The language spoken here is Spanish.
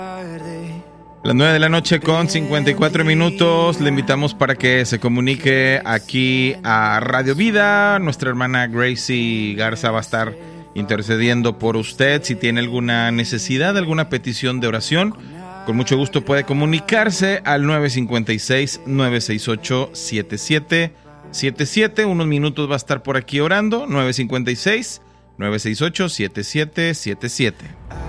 Las 9 de la noche con 54 minutos. Le invitamos para que se comunique aquí a Radio Vida. Nuestra hermana Gracie Garza va a estar intercediendo por usted. Si tiene alguna necesidad, alguna petición de oración, con mucho gusto puede comunicarse al 956-968-7777. Unos minutos va a estar por aquí orando. 956-968-7777.